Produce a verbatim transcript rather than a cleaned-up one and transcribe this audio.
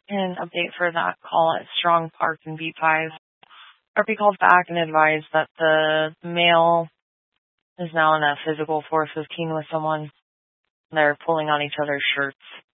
An update for that call at Strong Park in B five. R P called back and advised that the male is now in a physical four fifteen with someone. They're pulling on each other's shirts.